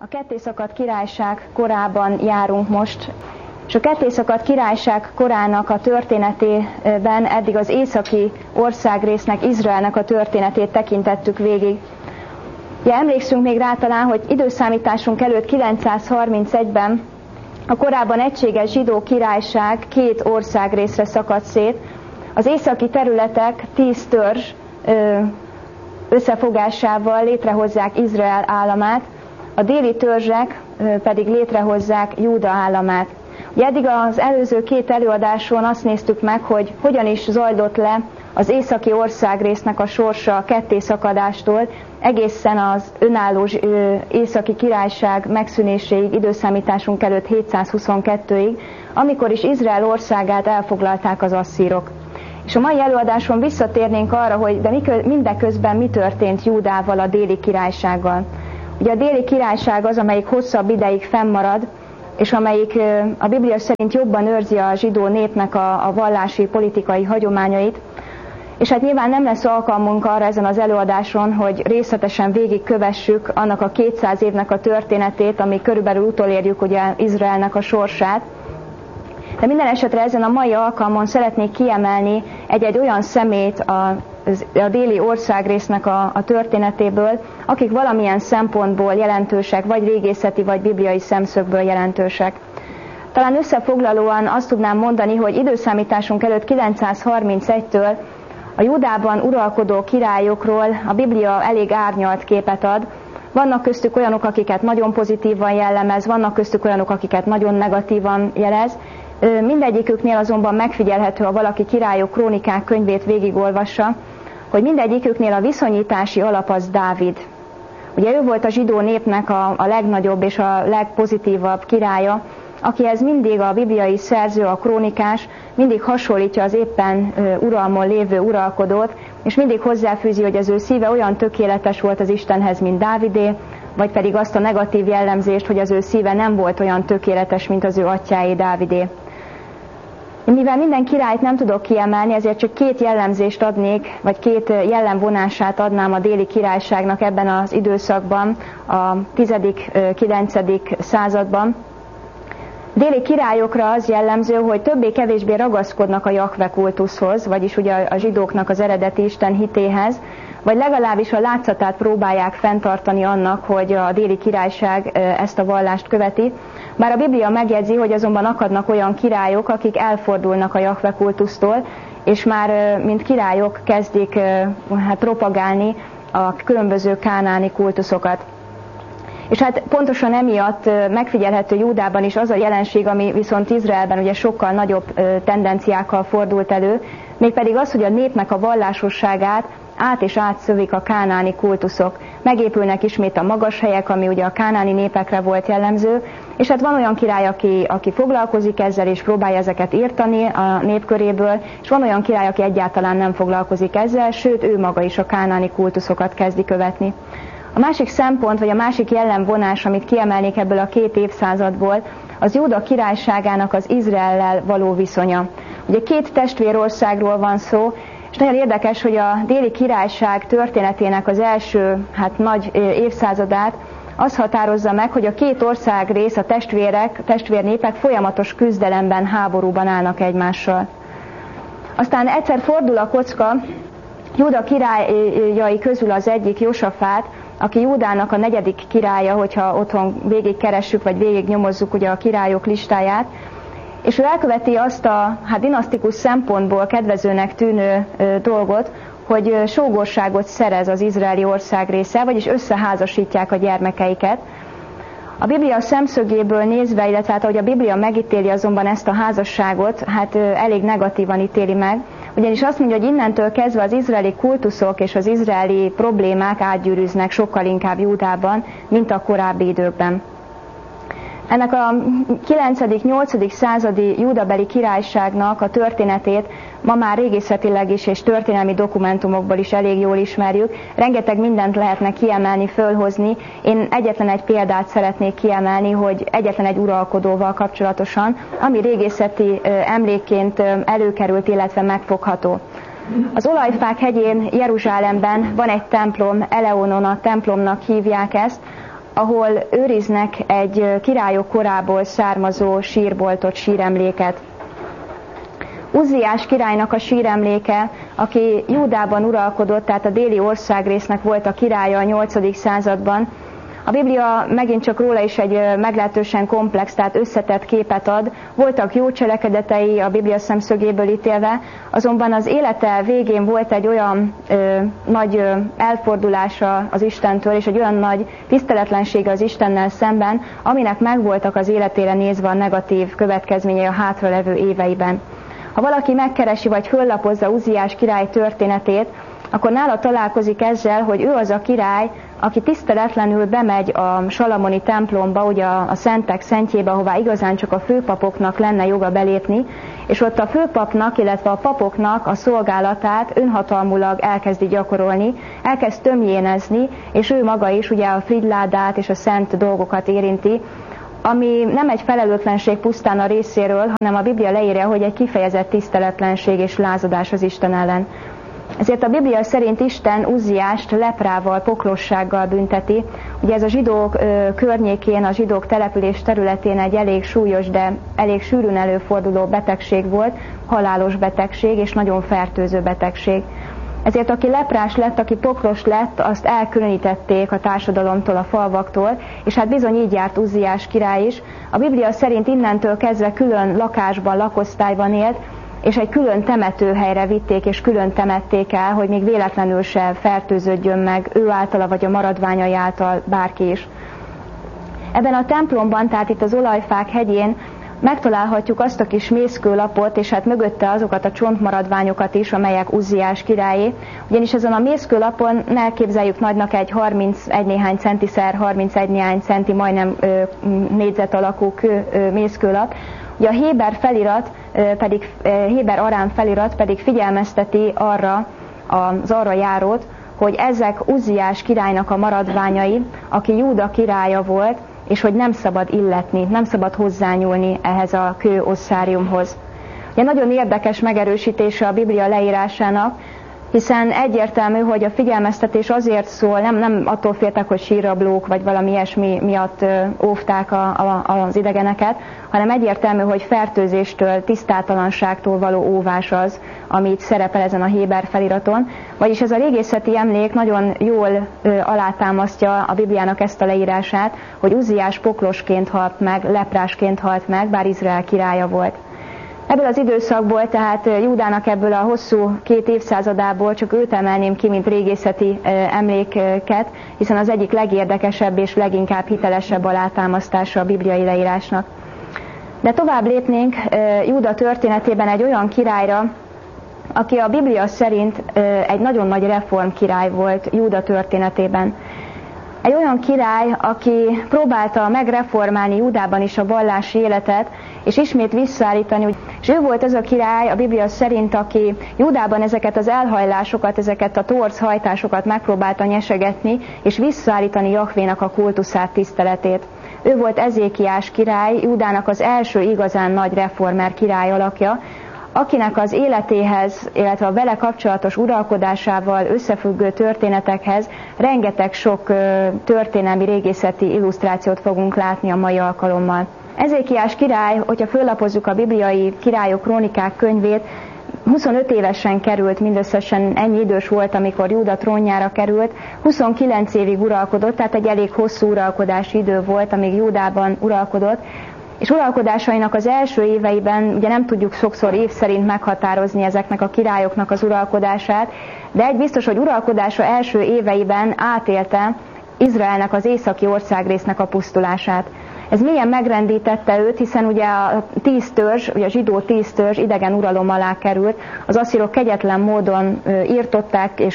A kettészakadt királyság korában járunk most, és a kettészakadt királyság korának a történetében eddig az északi országrésznek, Izraelnek a történetét tekintettük végig. Ja, emlékszünk még rá talán, hogy időszámításunk előtt 931-ben a korábban egységes zsidó királyság két országrészre szakadt szét. Az északi területek 10 törzs összefogásával létrehozzák Izrael államát, a déli törzsek pedig létrehozzák Júda államát. Ugye eddig az előző két előadáson azt néztük meg, hogy hogyan is zajlott le az északi országrésznek a sorsa a kettészakadástól egészen az önálló északi királyság megszűnéséig, időszámításunk előtt 722-ig, amikor is Izrael országát elfoglalták az asszírok. És a mai előadáson visszatérnénk arra, hogy de mindeközben mi történt Júdával, a déli királysággal. Ugye a déli királyság az, amelyik hosszabb ideig fennmarad, és amelyik a Biblia szerint jobban őrzi a zsidó népnek a vallási, politikai hagyományait. És hát nyilván nem lesz alkalmunk arra ezen az előadáson, hogy részletesen végigkövessük annak a 200 évnek a történetét, ami körülbelül utolérjük ugye Izraelnek a sorsát. De minden esetre ezen a mai alkalmon szeretnék kiemelni egy olyan szemét a déli országrésznek a történetéből, akik valamilyen szempontból jelentősek, vagy régészeti, vagy bibliai szemszögből jelentősek. Talán összefoglalóan azt tudnám mondani, hogy időszámításunk előtt 931-től a Júdában uralkodó királyokról a Biblia elég árnyalt képet ad. Vannak köztük olyanok, akiket nagyon pozitívan jellemez, vannak köztük olyanok, akiket nagyon negatívan jelez. Mindegyiküknél azonban megfigyelhető, ha valaki Királyok Krónikák könyvét végigolvassa, hogy mindegyiküknél a viszonyítási alap az Dávid. Ugye ő volt a zsidó népnek a legnagyobb és a legpozitívabb királya, akihez mindig a bibliai szerző, a krónikás mindig hasonlítja az éppen uralmon lévő uralkodót, és mindig hozzáfűzi, hogy az ő szíve olyan tökéletes volt az Istenhez, mint Dávidé, vagy pedig azt a negatív jellemzést, hogy az ő szíve nem volt olyan tökéletes, mint az ő atyáé, Dávidé. Mivel minden királyt nem tudok kiemelni, ezért csak két jellemzést adnék, vagy két jellemvonását adnám a déli királyságnak ebben az időszakban, a 10.-9. században. Déli királyokra az jellemző, hogy többé-kevésbé ragaszkodnak a Jahve kultuszhoz, vagyis ugye a zsidóknak az eredeti Isten hitéhez, vagy legalábbis a látszatát próbálják fenntartani annak, hogy a déli királyság ezt a vallást követi. Bár a Biblia megjegyzi, hogy azonban akadnak olyan királyok, akik elfordulnak a Jahve kultusztól, és már mint királyok kezdik propagálni a különböző kánáni kultuszokat. És hát pontosan emiatt megfigyelhető Júdában is az a jelenség, ami viszont Izraelben ugye sokkal nagyobb tendenciákkal fordult elő, mégpedig az, hogy a népnek a vallásosságát át és átszövik a kánáni kultuszok. Megépülnek ismét a magas helyek, ami ugye a kánáni népekre volt jellemző, és hát van olyan király, aki foglalkozik ezzel, és próbálja ezeket írtani a népköréből, és van olyan király, aki egyáltalán nem foglalkozik ezzel, sőt ő maga is a kánáni kultuszokat kezdi követni. A másik szempont, vagy a másik jellemvonás, amit kiemelnék ebből a két évszázadból, az Júda királyságának az Izraellel való viszonya. Ugye két testvérországról van szó, és nagyon érdekes, hogy a déli királyság történetének az első nagy évszázadát az határozza meg, hogy a két országrész, a testvérnépek folyamatos küzdelemben, háborúban állnak egymással. Aztán egyszer fordul a kocka, Júda királyai közül az egyik Josafát, aki Júdának a 4. királya, hogyha otthon végigkeressük, vagy végignyomozzuk ugye a királyok listáját, és ő elköveti azt a dinasztikus szempontból kedvezőnek tűnő dolgot, hogy sógorságot szerez az izraeli ország része, vagyis összeházasítják a gyermekeiket. A Biblia szemszögéből nézve, illetve ahogy a Biblia megítéli azonban ezt a házasságot, elég negatívan ítéli meg, ugyanis azt mondja, hogy innentől kezdve az izraeli kultuszok és az izraeli problémák átgyűrűznek sokkal inkább Júdában, mint a korábbi időkben. Ennek a 9.-8. századi júdabeli királyságnak a történetét ma már régészetileg is és történelmi dokumentumokból is elég jól ismerjük. Rengeteg mindent lehetne kiemelni, fölhozni. Én egyetlen egy példát szeretnék kiemelni, hogy egyetlen egy uralkodóval kapcsolatosan, ami régészeti emlékként előkerült, illetve megfogható. Az Olajfák hegyén, Jeruzsálemben van egy templom, Eleonona templomnak hívják ezt, ahol őriznek egy királyok korából származó sírboltot, síremléket. Uzziás királynak a síremléke, aki Júdában uralkodott, tehát a déli országrésznek volt a királya a 8. században. A Biblia megint csak róla is egy meglehetősen komplex, tehát összetett képet ad. Voltak jó cselekedetei a Biblia szemszögéből ítélve, azonban az élete végén volt egy olyan nagy elfordulása az Istentől, és egy olyan nagy tiszteletlensége az Istennel szemben, aminek megvoltak az életére nézve a negatív következményei a hátralevő éveiben. Ha valaki megkeresi vagy föllapozza Uzziás király történetét, akkor nála találkozik ezzel, hogy ő az a király, aki tiszteletlenül bemegy a salamoni templomba, ugye a szentek szentjébe, ahová igazán csak a főpapoknak lenne joga belépni, és ott a főpapnak, illetve a papoknak a szolgálatát önhatalmulag elkezdi gyakorolni, elkezd tömjénezni, és ő maga is ugye a frigyládát és a szent dolgokat érinti, ami nem egy felelőtlenség pusztán a részéről, hanem a Biblia leírja, hogy egy kifejezett tiszteletlenség és lázadás az Isten ellen. Ezért a Biblia szerint Isten Uzziást leprával, poklossággal bünteti. Ugye ez a zsidók környékén, a zsidók település területén egy elég súlyos, de elég sűrűn előforduló betegség volt, halálos betegség és nagyon fertőző betegség. Ezért aki leprás lett, aki poklos lett, azt elkülönítették a társadalomtól, a falvaktól, és hát bizony így járt Uzziás király is. A Biblia szerint innentől kezdve külön lakásban, lakosztályban élt, és egy külön temetőhelyre vitték, és külön temették el, hogy még véletlenül se fertőződjön meg ő általa, vagy a maradványai által bárki is. Ebben a templomban, tehát itt az Olajfák hegyén megtalálhatjuk azt a kis mészkőlapot, és hát mögötte azokat a csontmaradványokat is, amelyek Uzziás királyé. Ugyanis ezen a mészkőlapon ne képzeljük nagynak egy 31 néhány centiszer 31 néhány centi, majdnem négyzet alakú mészkőlap. Ugye a héber felirat, héber arám felirat pedig figyelmezteti arra az arra járót, hogy ezek Uzziás királynak a maradványai, aki Júda királya volt, és hogy nem szabad illetni, nem szabad hozzányúlni ehhez a kőosszáriumhoz. Ugye nagyon érdekes megerősítése a Biblia leírásának, hiszen egyértelmű, hogy a figyelmeztetés azért szól, nem attól féltek, hogy sírrablók vagy valami ilyesmi miatt óvták az idegeneket, hanem egyértelmű, hogy fertőzéstől, tisztátalanságtól való óvás az, amit szerepel ezen a héber feliraton. Vagyis ez a régészeti emlék nagyon jól alátámasztja a Bibliának ezt a leírását, hogy Uzziás poklosként halt meg, leprásként halt meg, bár Izrael királya volt. Ebből az időszakból, tehát Júdának ebből a hosszú 2 évszázadából csak őt emelném ki, mint régészeti emléket, hiszen az egyik legérdekesebb és leginkább hitelesebb alátámasztása a bibliai leírásnak. De tovább lépnénk Júda történetében egy olyan királyra, aki a Biblia szerint egy nagyon nagy reformkirály volt Júda történetében. Egy olyan király, aki próbálta megreformálni Júdában is a vallási életet, és ismét visszaállítani. És ő volt az a király a Biblia szerint, aki Júdában ezeket az elhajlásokat, ezeket a torzhajtásokat megpróbálta nyesegetni, és visszaállítani Jahvénak a kultuszát, tiszteletét. Ő volt Ezékiás király, Júdának az első igazán nagy reformer király alakja, akinek az életéhez, illetve a vele kapcsolatos uralkodásával összefüggő történetekhez rengeteg sok történelmi régészeti illusztrációt fogunk látni a mai alkalommal. Ezékiás király, hogyha föllapozzuk a bibliai királyok krónikák könyvét, 25 évesen került, mindösszesen ennyi idős volt, amikor Júda trónjára került, 29 évig uralkodott, tehát egy elég hosszú uralkodási idő volt, amíg Júdában uralkodott, és uralkodásainak az első éveiben, ugye nem tudjuk sokszor év szerint meghatározni ezeknek a királyoknak az uralkodását, de egy biztos, hogy uralkodása első éveiben átélte Izraelnek az északi országrésznek a pusztulását. Ez mélyen megrendítette őt, hiszen ugye a 10 törzs, ugye a zsidó 10 törzs idegen uralom alá került, az asszírok kegyetlen módon írtották és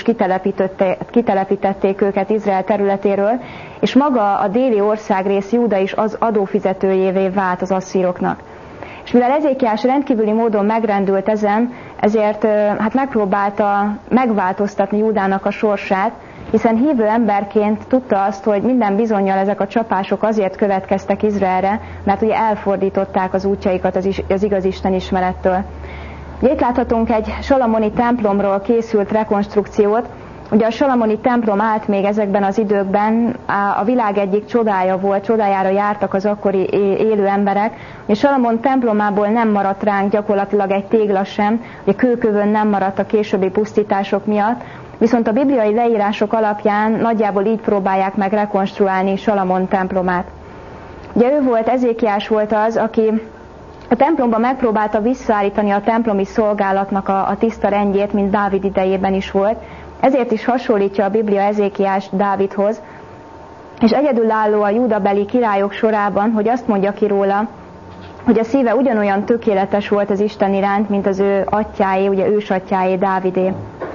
kitelepítették őket Izrael területéről, és maga a déli országrész Júda is az adófizetőjévé vált az asszíroknak. És mivel Ezékiás rendkívüli módon megrendült ezen, ezért hát megpróbálta megváltoztatni Júdának a sorsát, hiszen hívő emberként tudta azt, hogy minden bizonnyal ezek a csapások azért következtek Izraelre, mert ugye elfordították az útjaikat az igaz Isten ismerettől. Itt láthatunk egy salamoni templomról készült rekonstrukciót, Ugye a salamoni templom állt még ezekben az időkben, a világ egyik csodája volt, csodájára jártak az akkori élő emberek, és Salamon templomából nem maradt ránk gyakorlatilag egy tégla sem, ugye kőkövön nem maradt a későbbi pusztítások miatt, viszont a bibliai leírások alapján nagyjából így próbálják meg rekonstruálni Salamon templomát. Ugye ő volt, Ezékiás volt az, aki a templomban megpróbálta visszaállítani a templomi szolgálatnak a tiszta rendjét, mint Dávid idejében is volt. Ezért is hasonlítja a Biblia Ezékiást Dávidhoz, és egyedülálló a júdabeli királyok sorában, hogy azt mondja ki róla, hogy a szíve ugyanolyan tökéletes volt az Isten iránt, mint az ő atyáé, ugye ősatyáé, Dávidé.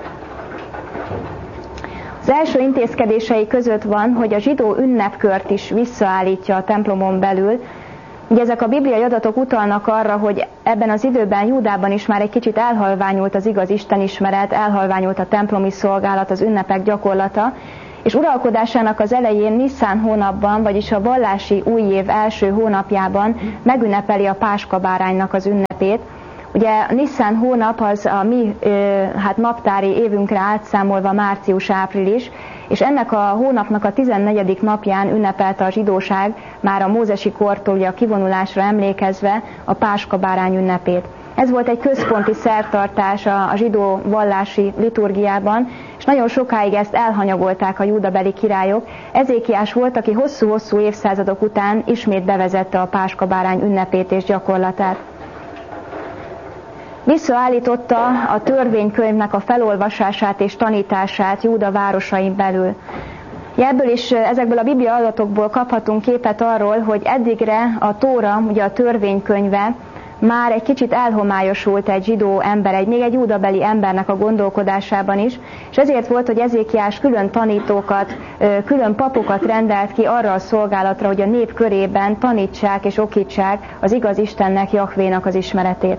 Az első intézkedései között van, hogy a zsidó ünnepkört is visszaállítja a templomon belül. Ugye ezek a bibliai adatok utalnak arra, hogy ebben az időben Júdában is már egy kicsit elhalványult az igaz istenismeret, elhalványult a templomi szolgálat, az ünnepek gyakorlata, és uralkodásának az elején Niszán hónapban, vagyis a vallási új év első hónapjában megünnepeli a páskabáránynak az ünnepét. Ugye a Niszán hónap az a mi naptári évünkre átszámolva március-április, és ennek a hónapnak a 14. napján ünnepelte a zsidóság már a mózesi kortól ugye a kivonulásra emlékezve a páskabárány ünnepét. Ez volt egy központi szertartás a zsidó vallási liturgiában, és nagyon sokáig ezt elhanyagolták a júdabeli királyok. Ezékiás volt, aki hosszú-hosszú évszázadok után ismét bevezette a páskabárány ünnepét és gyakorlatát. Visszaállította a törvénykönyvnek a felolvasását és tanítását Júda városain belül. Ezekből a biblia adatokból kaphatunk képet arról, hogy eddigre a Tóra, ugye a törvénykönyve már egy kicsit elhomályosult egy zsidó ember, még egy júdabeli embernek a gondolkodásában is, és ezért volt, hogy Ezékiás külön tanítókat, külön papokat rendelt ki arra a szolgálatra, hogy a nép körében tanítsák és okítsák az igaz Istennek, Jahvénak az ismeretét.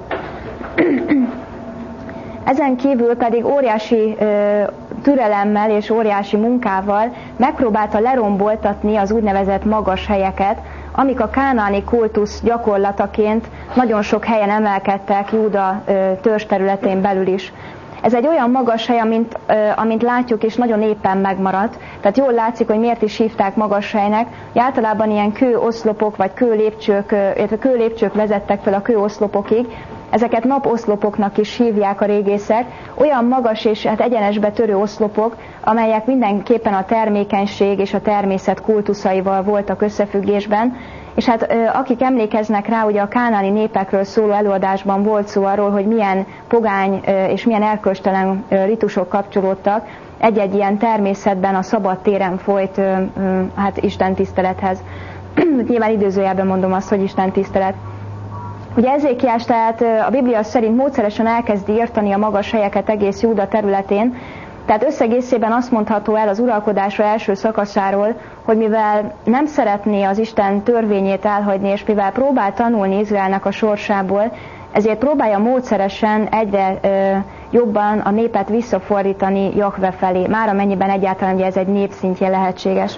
Ezen kívül pedig óriási türelemmel és óriási munkával megpróbálta leromboltatni az úgynevezett magas helyeket, amik a kánaáni kultusz gyakorlataként nagyon sok helyen emelkedtek Júda törzsterületén belül is. Ez egy olyan magas hely, amint látjuk, és nagyon éppen megmaradt. Tehát jól látszik, hogy miért is hívták magas helynek. Általában ilyen kőoszlopok vagy kőlépcsők vezettek fel a kőoszlopokig. Ezeket naposzlopoknak is hívják a régészek. Olyan magas és egyenesbe törő oszlopok, amelyek mindenképpen a termékenység és a természet kultuszaival voltak összefüggésben. És akik emlékeznek rá, ugye a kánaáni népekről szóló előadásban volt szó arról, hogy milyen pogány és milyen erkölcstelen ritusok kapcsolódtak egy-egy ilyen természetben a szabad téren folyt istentisztelethez. Nyilván idézőjelben mondom azt, hogy istentisztelet. Ugye Ezékiás tehát a Biblia szerint módszeresen elkezdi írtani a magas helyeket egész Júda területén, tehát összegészében azt mondható el az uralkodása első szakaszáról, hogy mivel nem szeretné az Isten törvényét elhagyni, és mivel próbál tanulni Izraelnek a sorsából, ezért próbálja módszeresen egyre jobban a népet visszafordítani Jahve felé, már amennyiben egyáltalán ugye ez egy népszintje lehetséges.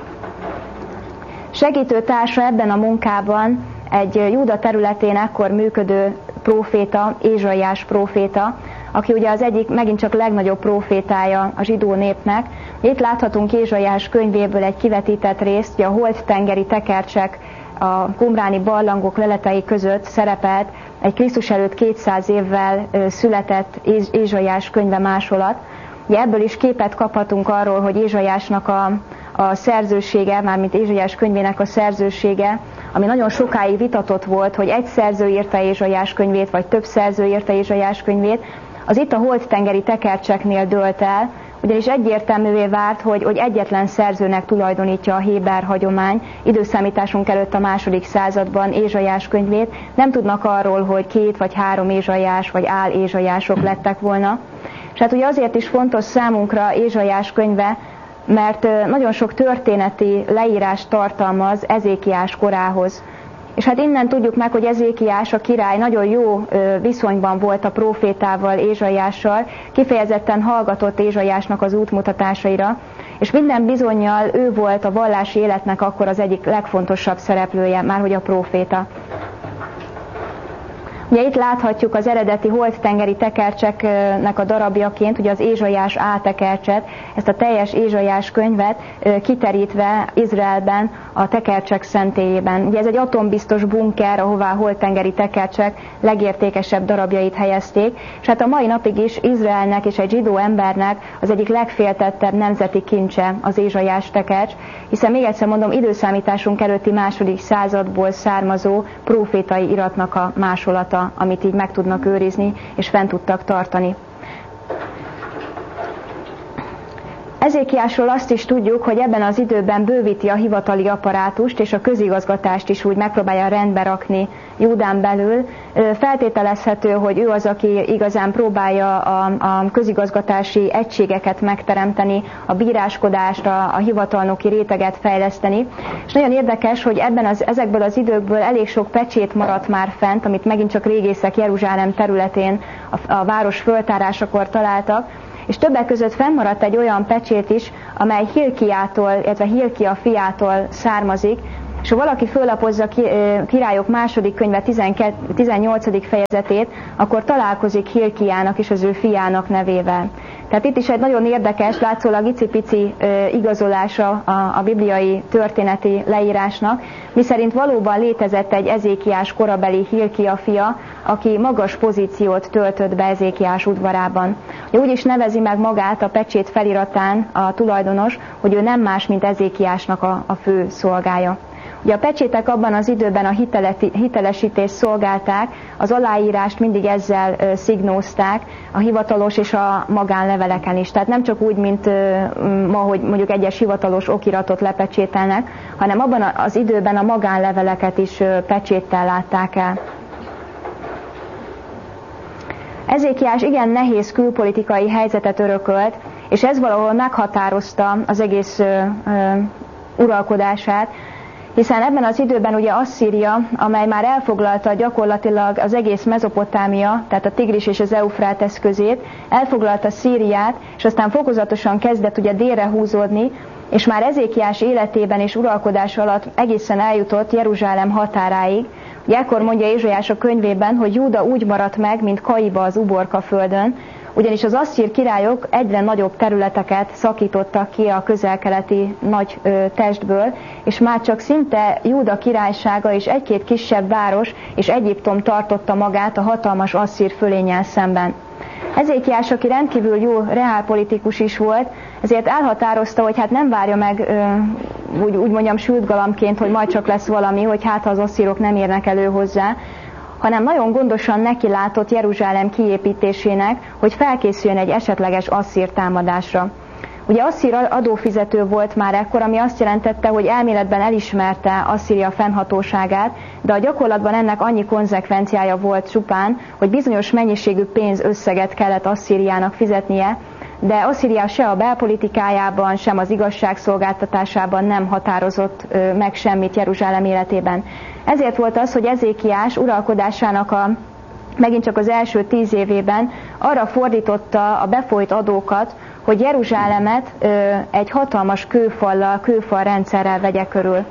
Segítő társa ebben a munkában egy Júda területén ekkor működő próféta, Ézsaiás próféta, aki ugye az egyik megint csak legnagyobb prófétája a zsidó népnek. Itt láthatunk Ézsaiás könyvéből egy kivetített részt, a holt-tengeri tekercsek, a qumráni barlangok leletei között szerepelt egy Krisztus előtt 200 évvel született Ézsaiás könyve másolat. Ugye ebből is képet kaphatunk arról, hogy Ézsaiásnak a szerzősége, mármint Ézsaiás könyvének a szerzősége, ami nagyon sokáig vitatott volt, hogy egy szerző írta Ézsaiás könyvét, vagy több szerző írta Ézsaiás könyvét, az itt a holt-tengeri tekercseknél dőlt el, ugyanis egyértelművé vált, hogy egyetlen szerzőnek tulajdonítja a héber hagyomány, időszámításunk előtt a II. Században Ézsaiás könyvét, nem tudnak arról, hogy 2 vagy 3 Ézsaiás vagy Ézsaiások lettek volna. És hát ugye azért is fontos számunkra Ézsaiás könyve, mert nagyon sok történeti leírást tartalmaz Ezékiás korához. És hát innen tudjuk meg, hogy Ezékiás a király nagyon jó viszonyban volt a prófétával, Ézsaiással, kifejezetten hallgatott Ézsaiásnak az útmutatásaira, és minden bizonnyal ő volt a vallási életnek akkor az egyik legfontosabb szereplője, márhogy a próféta. Ugye itt láthatjuk az eredeti holttengeri tekercseknek a darabjaként, ugye az Ézsaiás áltekercset, ezt a teljes Ézsaiás könyvet kiterítve Izraelben a tekercsek szentélyében. Ugye ez egy atombiztos bunker, ahová a holttengeri tekercsek legértékesebb darabjait helyezték, és hát a mai napig is Izraelnek és egy zsidó embernek az egyik legféltettebb nemzeti kincse az Ézsaiás tekercs, hiszen még egyszer mondom, időszámításunk előtti második századból származó prófétai iratnak a másolata, amit így meg tudnak őrizni, és fent tudtak tartani. Ezékiásról azt is tudjuk, hogy ebben az időben bővíti a hivatali apparátust, és a közigazgatást is úgy megpróbálja rendbe rakni Júdán belül. Feltételezhető, hogy ő az, aki igazán próbálja a közigazgatási egységeket megteremteni, a bíráskodást, a hivatalnoki réteget fejleszteni. És nagyon érdekes, hogy ezekből az időkből elég sok pecsét maradt már fent, amit megint csak régészek Jeruzsálem területén a város föltárásakor találtak, és többek között fennmaradt egy olyan pecsét is, amely Hilkiától, illetve Hilkia fiától származik, és ha valaki föllapozza Királyok második könyve 18. fejezetét, akkor találkozik Hilkiának és az ő fiának nevével. Tehát itt is egy nagyon érdekes, látszólag icipici igazolása a bibliai történeti leírásnak, miszerint valóban létezett egy Ezékiás korabeli Hilkia fia, aki magas pozíciót töltött be Ezékiás udvarában. Úgy is nevezi meg magát a pecsét feliratán a tulajdonos, hogy ő nem más, mint Ezékiásnak a fő szolgája. Ugye a pecsétek abban az időben a hitelesítést szolgálták, az aláírást mindig ezzel szignózták, a hivatalos és a magánleveleken is. Tehát nem csak úgy, mint ma, hogy mondjuk egyes hivatalos okiratot lepecsételnek, hanem abban az időben a magánleveleket is pecséttel látták el. Ezékiás igen nehéz külpolitikai helyzetet örökölt, és ez valahol meghatározta az egész uralkodását, hiszen ebben az időben ugye Asszíria, amely már elfoglalta gyakorlatilag az egész Mezopotámia, tehát a Tigris és az Eufrátesz közét, elfoglalta Szíriát, és aztán fokozatosan kezdett ugye délre húzódni, és már Ezékiás életében és uralkodás alatt egészen eljutott Jeruzsálem határáig. Ugye ekkor mondja Ézsaiás a könyvében, hogy Júda úgy maradt meg, mint Kaiba az uborka földön, ugyanis az asszír királyok egyre nagyobb területeket szakítottak ki a közel-keleti nagy testből, és már csak szinte Júda királysága és egy-két kisebb város és Egyiptom tartotta magát a hatalmas asszír fölénnyel szemben. Ezékiás, aki rendkívül jó reálpolitikus is volt, ezért elhatározta, hogy hát nem várja meg, úgy mondjam, sült galambként, hogy majd csak lesz valami, hogy hát ha az asszírok nem érnek elő hozzá, hanem nagyon gondosan nekilátott Jeruzsálem kiépítésének, hogy felkészüljön egy esetleges asszír támadásra. Ugye asszír adófizető volt már ekkor, ami azt jelentette, hogy elméletben elismerte Asszíria fennhatóságát, de a gyakorlatban ennek annyi konzekvenciája volt csupán, hogy bizonyos mennyiségű pénzösszeget kellett Asszíriának fizetnie, de Asszíria se a belpolitikájában, sem az igazságszolgáltatásában nem határozott meg semmit Jeruzsálem életében. Ezért volt az, hogy Ezékiás uralkodásának megint csak az első 10 évében arra fordította a befolyt adókat, hogy Jeruzsálemet egy hatalmas kőfalrendszerrel vegye körül.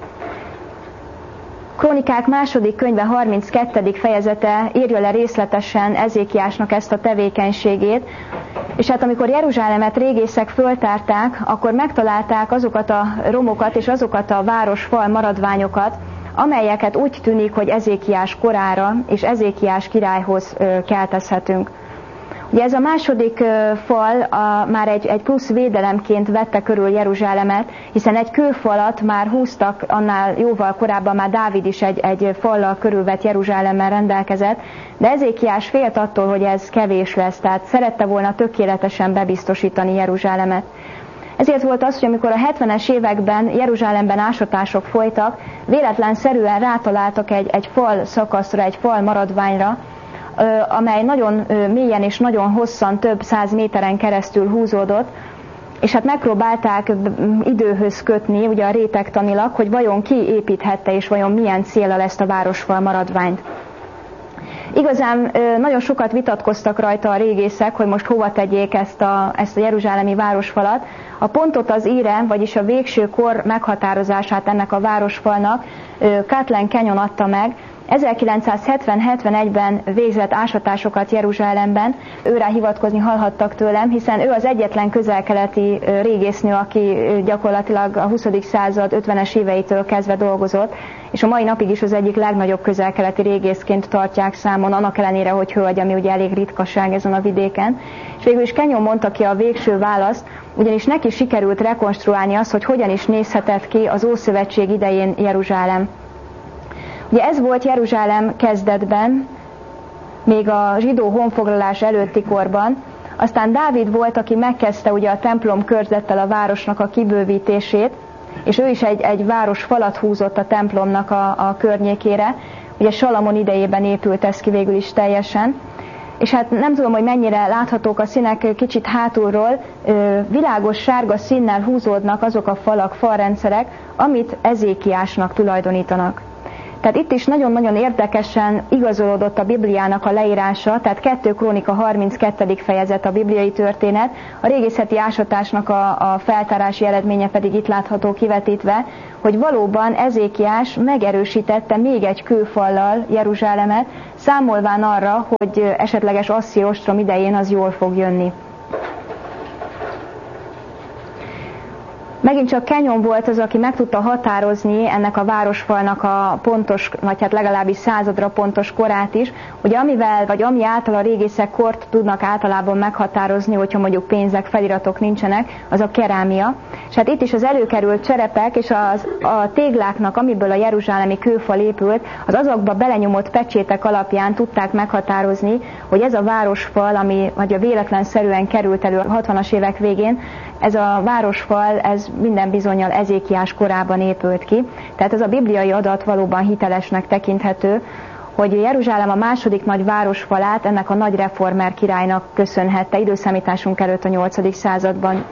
Krónikák második könyve 32. fejezete írja le részletesen Ezékiásnak ezt a tevékenységét, és hát amikor Jeruzsálemet régészek föltárták, akkor megtalálták azokat a romokat és azokat a városfal maradványokat, amelyeket úgy tűnik, hogy Ezékiás korára és Ezékiás királyhoz keltezhetünk. Ugye ez a második fal már egy plusz védelemként vette körül Jeruzsálemet, hiszen egy kőfalat már húztak, annál jóval korábban már Dávid is egy fallal körülvett Jeruzsálemmel rendelkezett, de Ezékiás félt attól, hogy ez kevés lesz, tehát szerette volna tökéletesen bebiztosítani Jeruzsálemet. Ezért volt az, hogy amikor a 70-es években Jeruzsálemben ásatások folytak, véletlenszerűen rátaláltak egy fal szakaszra, egy fal maradványra, amely nagyon mélyen és nagyon hosszan, több 100 méteren keresztül húzódott, és hát megpróbálták időhöz kötni, ugye a rétegtanilag, hogy vajon ki építhette és vajon milyen céllal ezt a városfal maradványt. Igazán nagyon sokat vitatkoztak rajta a régészek, hogy most hova tegyék ezt a jeruzsálemi városfalat. A pontot az íre, vagyis a végső kor meghatározását ennek a városfalnak Kathleen Kenyon adta meg. 1970-71-ben végzett ásatásokat Jeruzsálemben, őrá hivatkozni hallhattak tőlem, hiszen ő az egyetlen közel-keleti régésznő, aki gyakorlatilag a 20. század 50-es éveitől kezdve dolgozott, és a mai napig is az egyik legnagyobb közel-keleti régészként tartják számon, annak ellenére, hogy hölgy, ami ugye elég ritkaság ezen a vidéken. És végül is Kenyon mondta ki a végső választ, ugyanis neki sikerült rekonstruálni azt, hogy hogyan is nézhetett ki az Ószövetség idején Jeruzsálem. Ugye ez volt Jeruzsálem kezdetben, még a zsidó honfoglalás előtti korban, aztán Dávid volt, aki megkezdte ugye a templom körzettel a városnak a kibővítését, és ő is egy város falat húzott a templomnak a környékére, ugye Salamon idejében épült ez ki végül is teljesen, és hát nem tudom, hogy mennyire láthatók a színek kicsit hátulról, világos sárga színnel húzódnak azok a falak, falrendszerek, amit Ezékiásnak tulajdonítanak. Tehát itt is nagyon-nagyon érdekesen igazolódott a Bibliának a leírása, tehát 2 Krónika 32. fejezet a bibliai történet, a régészeti ásatásnak a feltárási eredménye pedig itt látható kivetítve, hogy valóban Ezékiás megerősítette még egy kőfallal Jeruzsálemet, számolván arra, hogy esetleges asszír ostrom idején az jól fog jönni. Megint csak Kenyon volt az, aki meg tudta határozni ennek a városfalnak a pontos, vagy hát legalábbis századra pontos korát is, ugye amivel, vagy ami által a régészek kort tudnak általában meghatározni, hogyha mondjuk pénzek, feliratok nincsenek, az a kerámia. És hát itt is az előkerült cserepek és a tégláknak, amiből a jeruzsálemi kőfal épült, az azokba belenyomott pecsétek alapján tudták meghatározni, hogy ez a városfal, ami vagy a véletlenszerűen került elő a 60-as évek végén, ez a városfal, ez minden bizonnyal Ezékiás korában épült ki. Tehát ez a bibliai adat valóban hitelesnek tekinthető, hogy Jeruzsálem a második nagy városfalát ennek a nagy reformer királynak köszönhette időszámításunk előtt a 8. században.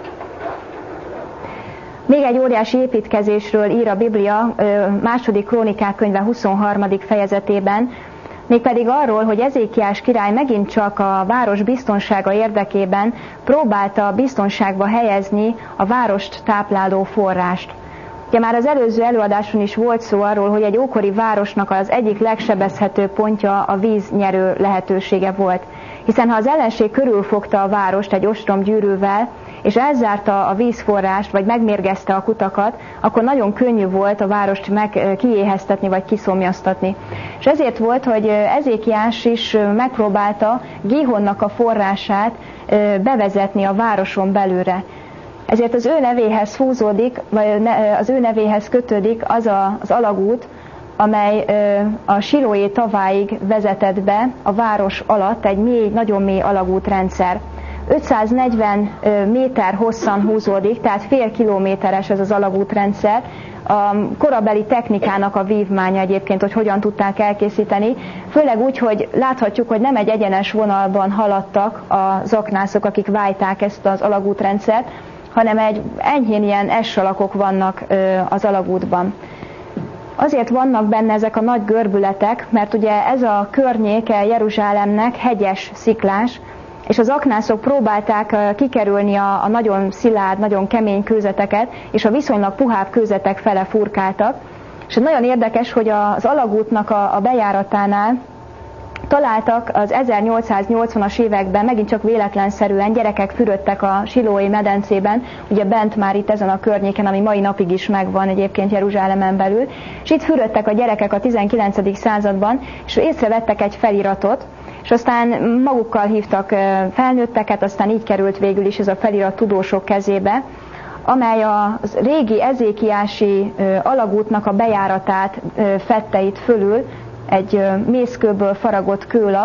Még egy óriási építkezésről ír a Biblia második Krónikák könyve 23. fejezetében, mégpedig arról, hogy Ezékiás király megint csak a város biztonsága érdekében próbálta biztonságba helyezni a várost tápláló forrást. Ugye már az előző előadáson is volt szó arról, hogy egy ókori városnak az egyik legsebezhetőbb pontja a víznyerő lehetősége volt. Hiszen ha az ellenség körülfogta a várost egy ostromgyűrűvel, és elzárta a vízforrást, vagy megmérgezte a kutakat, akkor nagyon könnyű volt a várost kiéheztetni, vagy kiszomjaztatni. És ezért volt, hogy Ezékiás is megpróbálta Gihonnak a forrását bevezetni a városon belőle. Ezért az ő nevéhez fúzódik, vagy az ő nevéhez kötődik az az alagút, amely a Silóé taváig vezetett be a város alatt, egy mély, nagyon mély alagútrendszer. 540 méter hosszan húzódik, tehát fél kilométeres ez az alagútrendszer. A korabeli technikának a vívmánya egyébként, hogy hogyan tudták elkészíteni, főleg úgy, hogy láthatjuk, hogy nem egy egyenes vonalban haladtak az aknászok, akik vájták ezt az alagútrendszert, hanem egy enyhén ilyen S-alakok vannak az alagútban. Azért vannak benne ezek a nagy görbületek, mert ugye ez a környéke Jeruzsálemnek hegyes, sziklás, és az aknászok próbálták kikerülni a nagyon szilárd, nagyon kemény kőzeteket, és a viszonylag puhább kőzetek fele furkáltak. És nagyon érdekes, hogy az alagútnak a bejáratánál találtak az 1880-as években, megint csak véletlenszerűen gyerekek fürödtek a Silóé medencében, ugye bent már itt ezen a környéken, ami mai napig is megvan egyébként Jeruzsálemen belül, és itt fürödtek a gyerekek a 19. században, és észrevettek egy feliratot, és aztán magukkal hívtak felnőtteket, aztán így került végül is ez a felirat tudósok kezébe, amely a régi ezékiási alagútnak a bejáratát fedte itt fölül, egy mészkőből faragott kőlap,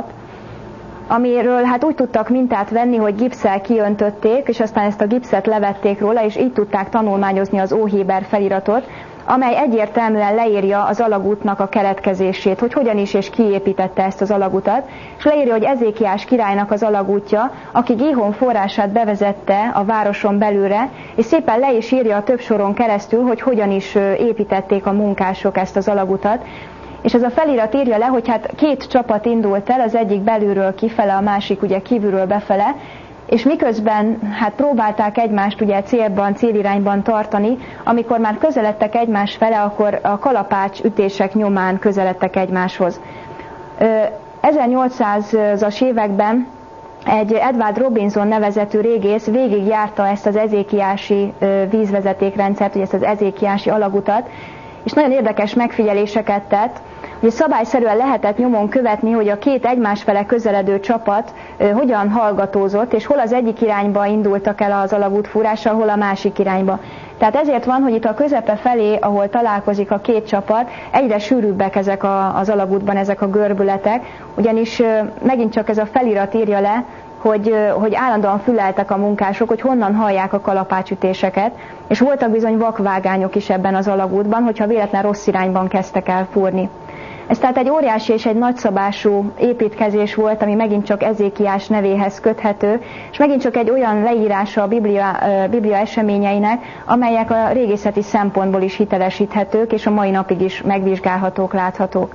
amiről hát úgy tudtak mintát venni, hogy gipsszel kiöntötték, és aztán ezt a gipszet levették róla, és így tudták tanulmányozni az Óhéber feliratot, amely egyértelműen leírja az alagútnak a keletkezését, hogy hogyan is és ki építette ezt az alagutat, és leírja, hogy Ezékiás királynak az alagútja, aki Gihon forrását bevezette a városon belülre, és szépen le is írja a több soron keresztül, hogy hogyan is építették a munkások ezt az alagutat, És ez a felirat írja le, hogy hát két csapat indult el, az egyik belülről kifele, a másik ugye kívülről befele, és miközben hát próbálták egymást ugye célirányban tartani, amikor már közeledtek egymás fele, akkor a kalapács ütések nyomán közeledtek egymáshoz. 1800-as években egy Edward Robinson nevezetű régész végigjárta ezt az ezékiási vízvezetékrendszert, ugye ezt az ezékiási alagutat, és nagyon érdekes megfigyeléseket tett. Ugye szabályszerűen lehetett nyomon követni, hogy a két egymás fele közeledő csapat hogyan hallgatózott, és hol az egyik irányba indultak el az alagút fúrással, hol a másik irányba. Tehát ezért van, hogy itt a közepe felé, ahol találkozik a két csapat, egyre sűrűbbek ezek az alagútban, ezek a görbületek, ugyanis megint csak ez a felirat írja le, hogy állandóan füleltek a munkások, hogy honnan hallják a kalapácsütéseket, és voltak bizony vakvágányok is ebben az alagútban, hogyha véletlen rossz irányban kezdtek el fúrni. Ez tehát egy óriási és egy nagyszabású építkezés volt, ami megint csak Ezékiás nevéhez köthető, és megint csak egy olyan leírása a Biblia eseményeinek, amelyek a régészeti szempontból is hitelesíthetők, és a mai napig is megvizsgálhatók, láthatók.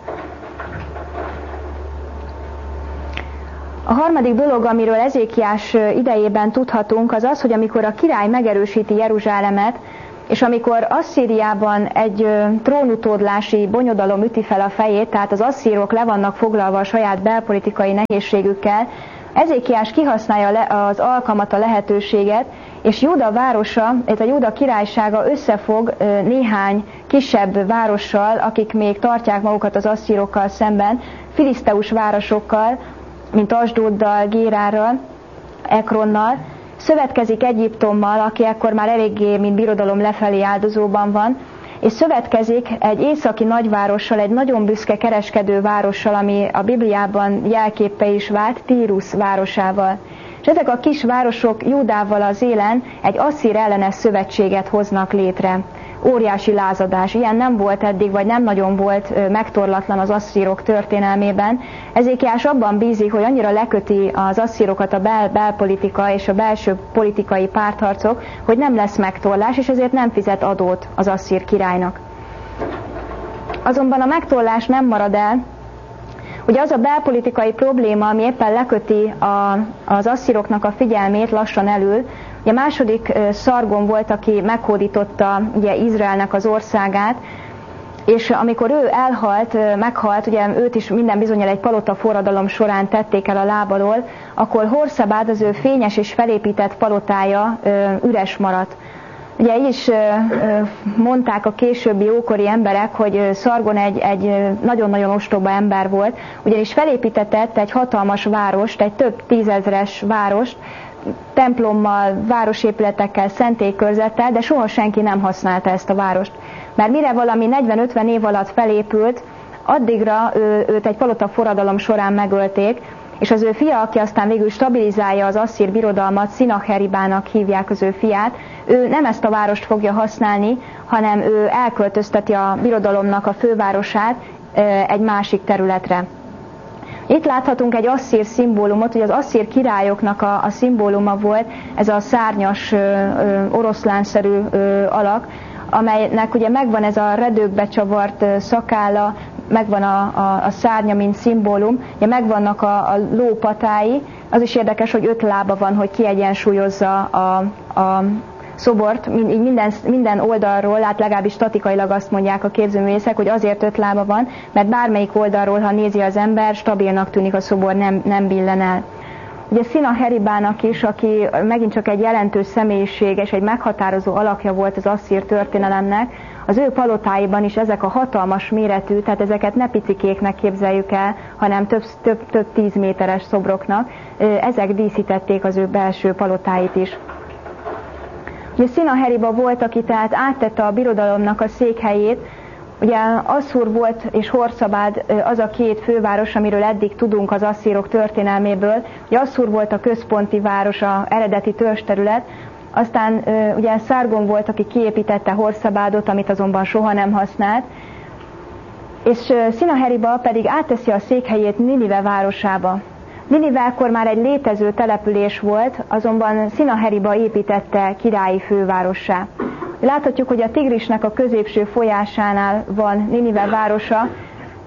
A harmadik dolog, amiről Ezékiás idejében tudhatunk, az az, hogy amikor a király megerősíti Jeruzsálemet, és amikor Asszíriában egy trónutódlási bonyodalom üti fel a fejét, tehát az asszírok le vannak foglalva a saját belpolitikai nehézségükkel, Ezékiás kihasználja az alkalmat, a lehetőséget, és Júda városa, illetve Júda királysága összefog néhány kisebb várossal, akik még tartják magukat az asszírokkal szemben, filiszteus városokkal, mint Asdóddal, Gérárral, Ekronnal, szövetkezik Egyiptommal, aki ekkor már eléggé, mint birodalom lefelé áldozóban van, és szövetkezik egy északi nagyvárossal, egy nagyon büszke kereskedő várossal, ami a Bibliában jelképpe is vált, Tírus városával. És ezek a kis városok Júdával az élen egy asszír ellenes szövetséget hoznak létre. Óriási lázadás. Ilyen nem volt eddig, vagy nem nagyon volt megtorlatlan az asszírok történelmében. Ezékiás abban bízik, hogy annyira leköti az asszírokat a belpolitika és a belső politikai pártharcok, hogy nem lesz megtorlás, és ezért nem fizet adót az asszír királynak. Azonban a megtorlás nem marad el. Ugye az a belpolitikai probléma, ami éppen leköti az asszíroknak a figyelmét lassan elől, ugye második Szargon volt, aki meghódította ugye Izraelnek az országát, és amikor ő meghalt, ugye őt is minden bizonnyal egy palota forradalom során tették el a láb alól, akkor Horszabád, az ő fényes és felépített palotája üres maradt. Ugye így is mondták a későbbi ókori emberek, hogy Szargon egy nagyon-nagyon ostoba ember volt, ugyanis felépítetett egy hatalmas várost, egy több tízezres várost, templommal, városépületekkel, szentélykörzettel, de soha senki nem használta ezt a várost. Mert mire valami 40-50 év alatt felépült, addigra őt egy palota forradalom során megölték, és az ő fia, aki aztán végül stabilizálja az asszír birodalmat, Szinaheribának hívják az ő fiát, ő nem ezt a várost fogja használni, hanem ő elköltözteti a birodalomnak a fővárosát egy másik területre. Itt láthatunk egy asszír szimbólumot, hogy az asszír királyoknak a szimbóluma volt ez a szárnyas, oroszlánszerű alak, amelynek ugye megvan ez a redőkbe csavart szakálla, megvan a szárnya, mint szimbólum, ugye megvannak a lópatái, az is érdekes, hogy 5 lába van, hogy kiegyensúlyozza a szobort, minden oldalról, legalábbis statikailag azt mondják a képzőművészek, hogy azért 5 lába van, mert bármelyik oldalról, ha nézi az ember, stabilnak tűnik a szobor, nem billen el. Ugye Szinaheribának is, aki megint csak egy jelentős személyiség és egy meghatározó alakja volt az asszír történelemnek, az ő palotáiban is ezek a hatalmas méretű, tehát ezeket ne picikéknek képzeljük el, hanem több 10 méteres szobroknak, ezek díszítették az ő belső palotáit is. Ugye Szinaheriba volt, aki tehát áttette a birodalomnak a székhelyét. Ugye Asszur volt és Horszabád az a két főváros, amiről eddig tudunk az asszírok történelméből. Ugye Asszur volt a központi város, az eredeti törzsterület, aztán ugye Szargon volt, aki kiépítette Horszabádot, amit azonban soha nem használt, és Szinaheriba pedig átteszi a székhelyét Ninive városába. Ninive akkor már egy létező település volt, azonban Szinaheriba építette királyi fővárossá. Láthatjuk, hogy a Tigrisnek a középső folyásánál van Ninive városa,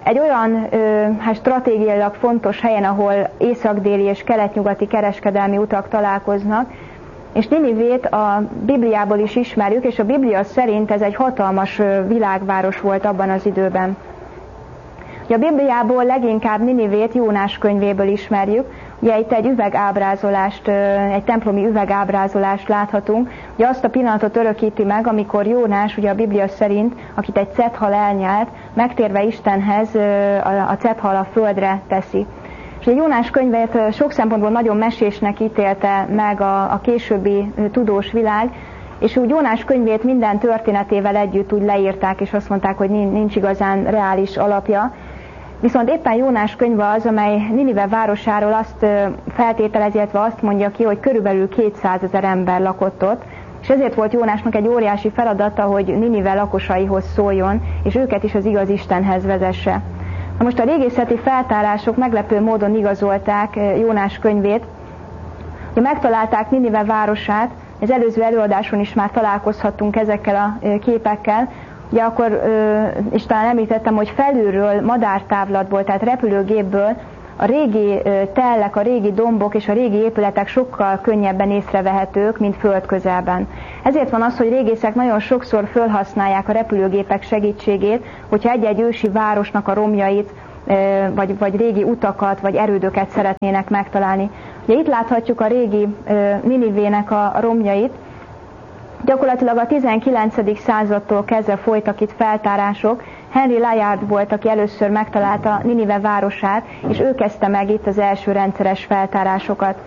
egy olyan stratégiailag fontos helyen, ahol észak-déli és kelet-nyugati kereskedelmi utak találkoznak, és Ninivét a Bibliából is ismerjük, és a Biblia szerint ez egy hatalmas világváros volt abban az időben. A Bibliából leginkább Ninivét Jónás könyvéből ismerjük. Ugye itt egy üvegábrázolást, egy templomi üvegábrázolást láthatunk. Ugye azt a pillanatot örökíti meg, amikor Jónás, ugye a Biblia szerint, akit egy cethal elnyelt, megtérve Istenhez a cethal a földre teszi. És a Jónás könyvet sok szempontból nagyon mesésnek ítélte meg a későbbi tudós világ, és úgy Jónás könyvét minden történetével együtt úgy leírták, és azt mondták, hogy nincs igazán reális alapja. Viszont éppen Jónás könyve az, amely Ninive városáról azt feltételezi, illetve azt mondja ki, hogy körülbelül 200 000 ember lakott ott, és ezért volt Jónásnak egy óriási feladata, hogy Ninive lakosaihoz szóljon, és őket is az igaz Istenhez vezesse. Na most a régészeti feltárások meglepő módon igazolták Jónás könyvét. Ugye megtalálták Ninive városát, az előző előadáson is már találkozhattunk ezekkel a képekkel. Ugye akkor is talán említettem, hogy felülről madártávlatból, tehát repülőgépből a régi tellek, a régi dombok és a régi épületek sokkal könnyebben észrevehetők, mint földközelben. Ezért van az, hogy régészek nagyon sokszor felhasználják a repülőgépek segítségét, hogyha egy-egy ősi városnak a romjait, vagy régi utakat, vagy erődöket szeretnének megtalálni. Ugye itt láthatjuk a régi Ninivének a romjait. Gyakorlatilag a 19. századtól kezdve folytak itt feltárások. Henry Layard volt, aki először megtalálta Ninive városát, és ő kezdte meg itt az első rendszeres feltárásokat.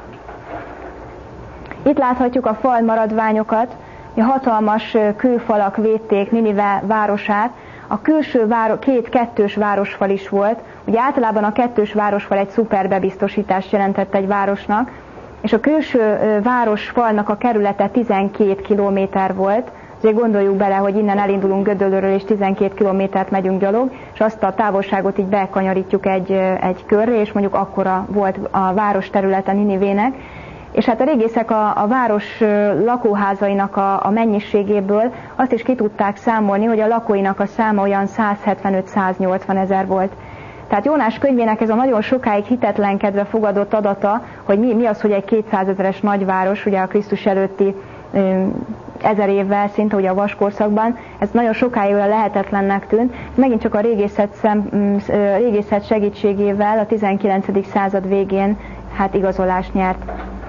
Itt láthatjuk a fal maradványokat, a hatalmas kőfalak védték Ninive városát. A külső két kettős városfal is volt. Ugye általában a kettős városfal egy szuper bebiztosítást jelentett egy városnak, és a külső városfalnak a kerülete 12 kilométer volt. Azért gondoljuk bele, hogy innen elindulunk Gödöllőről, és 12 kilométert megyünk gyalog, és azt a távolságot így bekanyarítjuk egy körre, és mondjuk akkora volt a város területe Ninivének. És hát a régészek a város lakóházainak a mennyiségéből azt is ki tudták számolni, hogy a lakóinak a száma olyan 175-180 ezer volt. Tehát Jónás könyvének ez a nagyon sokáig hitetlenkedve fogadott adata, hogy mi az, hogy egy 200 000-es nagyváros, ugye a Krisztus előtti 1000 évvel szinte ugye a vaskorszakban, ez nagyon sokáig lehetetlennek tűnt. Megint csak a régészet segítségével a 19. század végén hát igazolást nyert.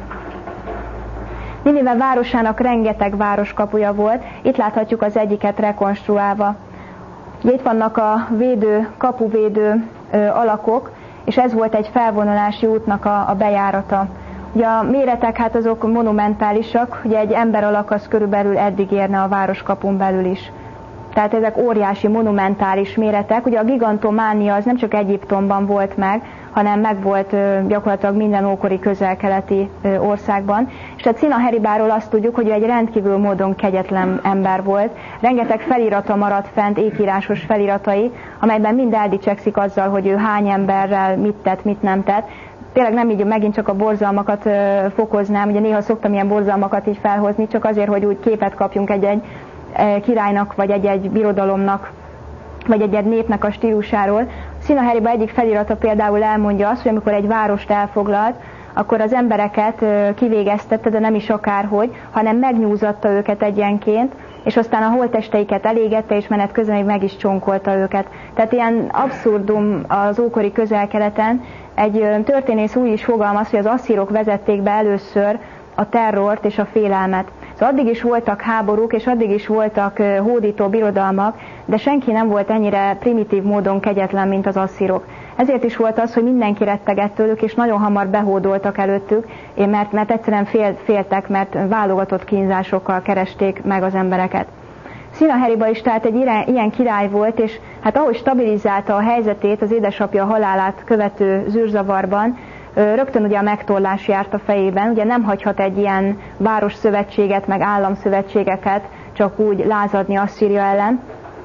Ninive városának rengeteg városkapuja volt, itt láthatjuk az egyiket rekonstruálva. Itt vannak a kapuvédő alakok, és ez volt egy felvonulási útnak a bejárata. Ugye a méretek hát azok monumentálisak, ugye egy ember alak az körülbelül eddig érne a városkapun belül is. Tehát ezek óriási, monumentális méretek. Ugye a gigantománia az nem csak Egyiptomban volt meg, hanem megvolt gyakorlatilag minden ókori közel-keleti országban. És a Szinaheribáról azt tudjuk, hogy egy rendkívül módon kegyetlen ember volt. Rengeteg felirata maradt fent, ékírásos feliratai, amelyben mind eldicsekszik azzal, hogy ő hány emberrel mit tett, mit nem tett. Tényleg nem így megint csak a borzalmakat fokoznám, ugye néha szoktam ilyen borzalmakat így felhozni, csak azért, hogy úgy képet kapjunk egy-egy királynak, vagy egy birodalomnak, vagy egy népnek a stílusáról. Szinaheribá egyik felirata például elmondja azt, hogy amikor egy várost elfoglalt, akkor az embereket kivégeztette, de nem is akárhogy, hanem megnyúzatta őket egyenként, és aztán a holttesteiket elégette, és menet közben még meg is csonkolta őket. Tehát ilyen abszurdum az ókori közel-keleten. Egy történész úgy is fogalmaz, hogy az asszírok vezették be először a terrort és a félelmet. Szóval addig is voltak háborúk, és addig is voltak hódító birodalmak, de senki nem volt ennyire primitív módon kegyetlen, mint az asszírok. Ezért is volt az, hogy mindenki rettegett tőlük, és nagyon hamar behódoltak előttük, mert egyszerűen féltek, mert válogatott kínzásokkal keresték meg az embereket. Szinaheribá is tehát egy ilyen király volt, és hát ahogy stabilizálta a helyzetét az édesapja halálát követő zűrzavarban, rögtön ugye a megtorlás járt a fejében, ugye nem hagyhat egy ilyen városszövetséget, meg államszövetségeket csak úgy lázadni Asszíria ellen.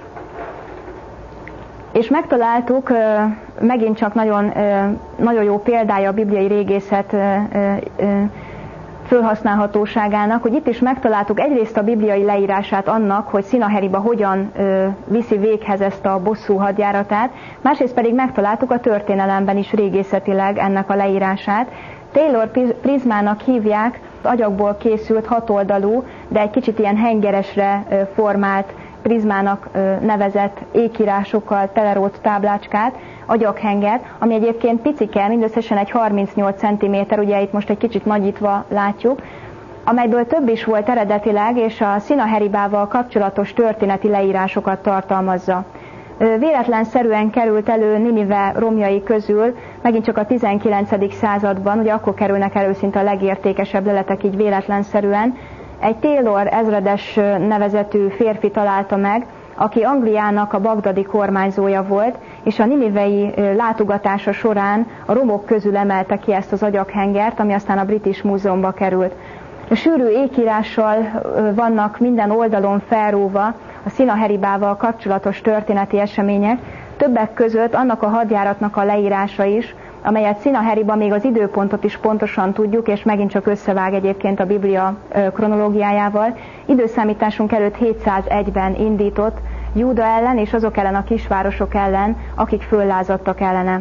És megtaláltuk, megint csak nagyon jó példája a bibliai régészet fölhasználhatóságának, hogy itt is megtaláltuk egyrészt a bibliai leírását annak, hogy Szinaheriba hogyan viszi véghez ezt a bosszú hadjáratát, másrészt pedig megtaláltuk a történelemben is régészetileg ennek a leírását. Taylor prizmának hívják, agyagból készült hatoldalú, de egy kicsit ilyen hengeresre formált prizmának nevezett ékírásokkal telerót táblácskát, agyaghengert, ami egyébként picike, mindösszesen egy 38 cm, ugye itt most egy kicsit nagyítva látjuk, amelyből több is volt eredetileg, és a Szinaheribával kapcsolatos történeti leírásokat tartalmazza. Véletlenszerűen került elő Ninive romjai közül, megint csak a 19. században, ugye akkor kerülnek elő szinte a legértékesebb leletek így véletlenszerűen, egy Taylor ezredes nevezetű férfi találta meg, aki Angliának a bagdadi kormányzója volt, és a ninivei látogatása során a romok közül emelte ki ezt az agyaghengert, ami aztán a British Múzeumba került. A sűrű ékírással vannak minden oldalon felróva a Szinaheribával kapcsolatos történeti események, többek között annak a hadjáratnak a leírása is, amelyet Szinaheribban még az időpontot is pontosan tudjuk, és megint csak összevág egyébként a Biblia kronológiájával. Időszámításunk előtt 701-ben indított Júda ellen és azok ellen a kisvárosok ellen, akik föllázadtak ellene.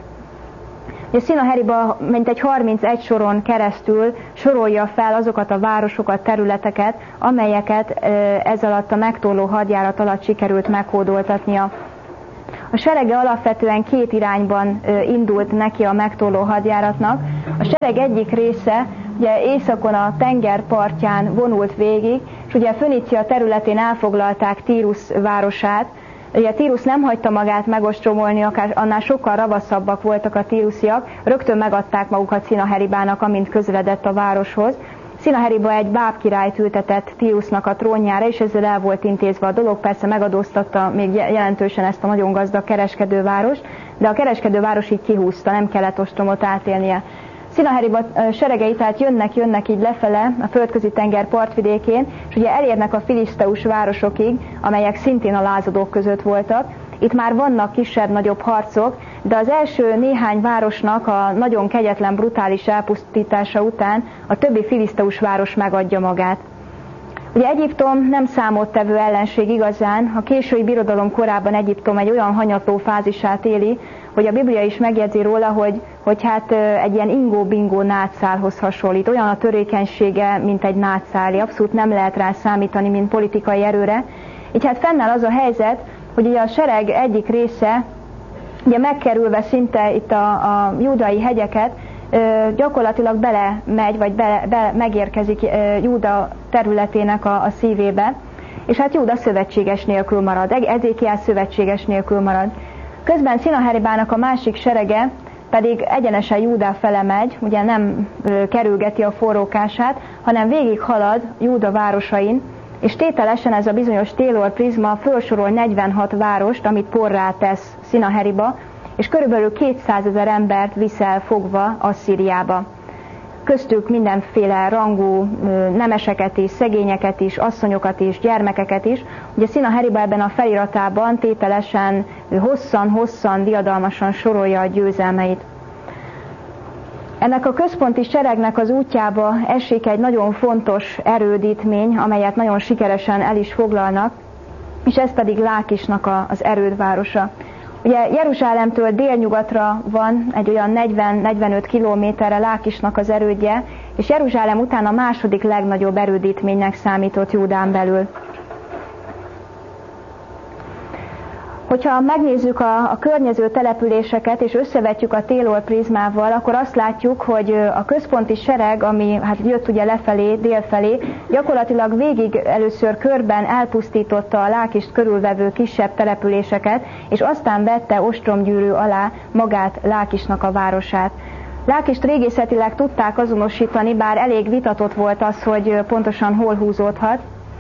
Szinaheriba mintegy 31 soron keresztül sorolja fel azokat a városokat, területeket, amelyeket ez alatt a megtorló hadjárat alatt sikerült meghódoltatnia. A serege alapvetően két irányban indult neki a megtorló hadjáratnak. A sereg egyik része ugye északon a tenger partján vonult végig, és ugye a Fönícia területén elfoglalták Tírus városát. Ugye Tírus nem hagyta magát megostromolni, akár annál sokkal ravaszabbak voltak a tírusziak, rögtön megadták magukat Szinaheribának, amint közeledett a városhoz. Szinaheriba egy bábkirályt ültetett Tírusnak a trónjára, és ezzel el volt intézve a dolog, persze megadóztatta még jelentősen ezt a nagyon gazdag kereskedőváros, de a kereskedőváros így kihúzta, nem kellett ostromot átélnie. Szinaheriba seregei tehát jönnek így lefele a földközi tenger partvidékén, és ugye elérnek a filiszteus városokig, amelyek szintén a lázadók között voltak. Itt már vannak kisebb-nagyobb harcok, de az első néhány városnak a nagyon kegyetlen, brutális elpusztítása után a többi filiszteus város megadja magát. Ugye Egyiptom nem számottevő ellenség igazán, a késői birodalom korában Egyiptom egy olyan hanyatló fázisát éli, hogy a Biblia is megjegyzi róla, hogy hát egy ilyen ingó-bingó nátszálhoz hasonlít. Olyan a törékenysége, mint egy nátszáli. Abszolút nem lehet rá számítani, mint politikai erőre. Így hát fennáll az a helyzet, hogy ugye a sereg egyik része, ugye megkerülve szinte itt a júdai hegyeket, gyakorlatilag belemegy, vagy megérkezik Júda területének a szívébe, és hát Júda szövetséges nélkül marad, Ezékiel szövetséges nélkül marad. Közben Szinaheribának a másik serege pedig egyenesen Júda fele megy, ugye nem kerülgeti a forrókását, hanem végig halad Júda városain, és tételesen ez a bizonyos Taylor prizma felsorol 46 várost, amit porrá tesz Szinaheriba, és körülbelül 200 000 embert viszel fogva Asszíriába. Köztük mindenféle rangú nemeseket is, szegényeket is, asszonyokat is, gyermekeket is. Ugye Szinaheriba ebben a feliratában tételesen hosszan, diadalmasan sorolja a győzelmeit. Ennek a központi seregnek az útjába esik egy nagyon fontos erődítmény, amelyet nagyon sikeresen el is foglalnak, és ez pedig Lákisnak az erődvárosa. Ugye Jeruzsálemtől délnyugatra van egy olyan 40-45 kilométerre Lákisnak az erődje, és Jeruzsálem után a második legnagyobb erődítménynek számított Júdán belül. Hogyha megnézzük a környező településeket és összevetjük a Taylor prizmával, akkor azt látjuk, hogy a központi sereg, ami hát jött ugye lefelé, délfelé, gyakorlatilag végig először körben elpusztította a Lákist körülvevő kisebb településeket, és aztán vette ostromgyűrű alá magát Lákisnak a városát. Lákist régészetileg tudták azonosítani, bár elég vitatott volt az, hogy pontosan hol húzódhat.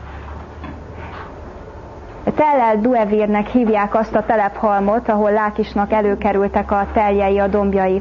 Tel el-Duevírnek hívják azt a telephalmot, ahol Lákisnak előkerültek a teljei, a dombjai.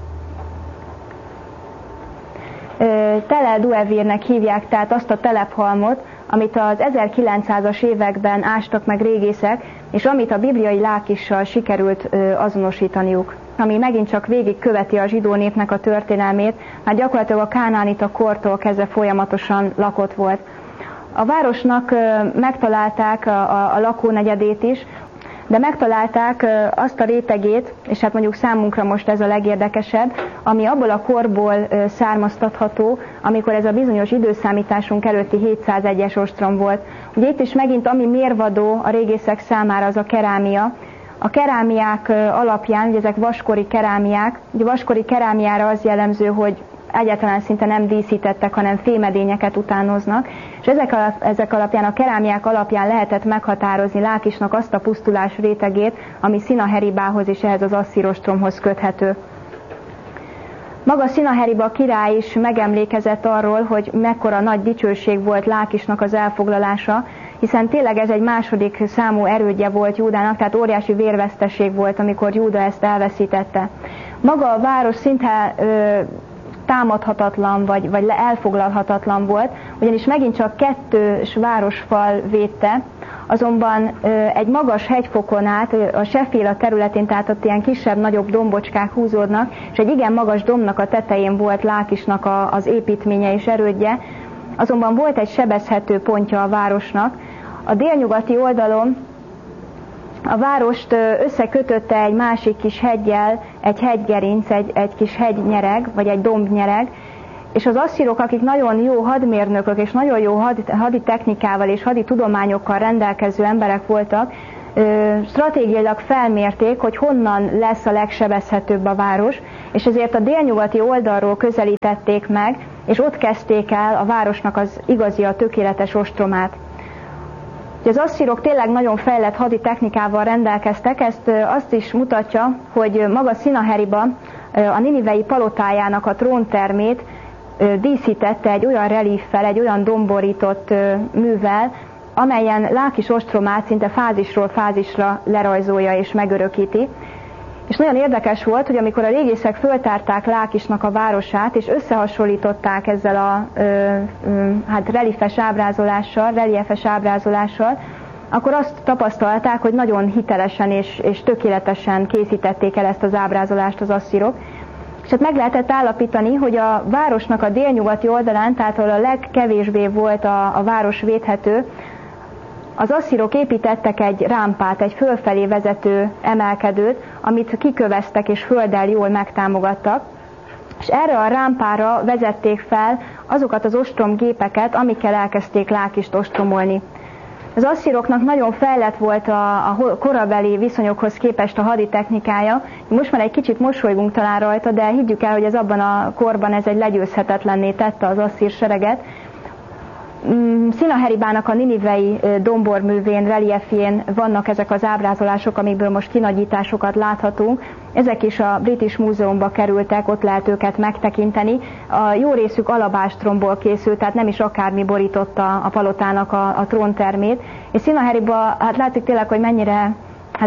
Tel el-Duevírnek hívják tehát azt a telephalmot, amit az 1900-as években ástak meg régészek, és amit a bibliai Lákissal sikerült azonosítaniuk. ami megint csak végig követi a zsidó népnek a történelmét, már gyakorlatilag a kánaánita kortól kezdve folyamatosan lakott volt. A városnak megtalálták a lakónegyedét is, de megtalálták azt a rétegét, és hát mondjuk számunkra most ez a legérdekesebb, ami abból a korból származtatható, amikor ez a bizonyos időszámításunk előtti 701-es ostrom volt. Ugye itt is megint ami mérvadó a régészek számára az a kerámia. A kerámiák alapján, ugye ezek vaskori kerámiák, ugye vaskori kerámiára az jellemző, hogy egyáltalán szinte nem díszítettek, hanem fémedényeket utánoznak, és ezek alapján, a kerámiák alapján lehetett meghatározni Lákisnak azt a pusztulás rétegét, ami Szinaheribához és ehhez az asszír ostromhoz köthető. Maga Szinaheriba király is megemlékezett arról, hogy mekkora nagy dicsőség volt Lákisnak az elfoglalása, hiszen tényleg ez egy második számú erődje volt Júdának, tehát óriási vérveszteség volt, amikor Júda ezt elveszítette. Maga a város szinte támadhatatlan, vagy elfoglalhatatlan volt, ugyanis megint csak 2 városfal védte, azonban egy magas hegyfokon át, a Seféla területén, tehát ott ilyen kisebb-nagyobb dombocskák húzódnak, és egy igen magas dombnak a tetején volt Lákisnak az építménye és erődje, azonban volt egy sebezhető pontja a városnak. A délnyugati oldalon a várost összekötötte egy másik kis heggyel, egy hegygerinc, egy kis hegynyereg, vagy egy dombnyereg, és az asszírok, akik nagyon jó hadmérnökök, és nagyon jó haditechnikával és haditudományokkal rendelkező emberek voltak, stratégiailag felmérték, hogy honnan lesz a legsebezhetőbb a város, és ezért a délnyugati oldalról közelítették meg, és ott kezdték el a városnak az igazi, a tökéletes ostromát. Az asszírok tényleg nagyon fejlett haditechnikával rendelkeztek, ezt azt is mutatja, hogy maga Szinaheriba a ninivei palotájának a tróntermét díszítette egy olyan relíffel, egy olyan domborított művel, amelyen Lákis ostromát szinte fázisról fázisra lerajzolja és megörökíti. És nagyon érdekes volt, hogy amikor a régészek föltárták Lákisnak a városát, és összehasonlították ezzel a reliefes ábrázolással, akkor azt tapasztalták, hogy nagyon hitelesen és tökéletesen készítették el ezt az ábrázolást az asszírok. És hát meg lehetett állapítani, hogy a városnak a délnyugati oldalán, tehát ahol a legkevésbé volt a város védhető, az asszírok építettek egy rámpát, egy fölfelé vezető emelkedőt, amit kiköveztek és földdel jól megtámogattak, és erre a rámpára vezették fel azokat az ostromgépeket, amikkel elkezdték Lákist ostromolni. Az asszíroknak nagyon fejlett volt a korabeli viszonyokhoz képest a haditechnikája. Most már egy kicsit mosolygunk talán rajta, de higgyük el, hogy ez abban a korban ez egy legyőzhetetlenné tette az asszír sereget. Szinaheribának a ninivei domborművén, reliefjén vannak ezek az ábrázolások, amikből most kinagyításokat láthatunk. Ezek is a British Múzeumba kerültek, ott lehet őket megtekinteni. A jó részük alabástromból készült, tehát nem is akármi borította a palotának a tróntermét. És Szinaheriba, hát látszik tényleg, hogy mennyire, hát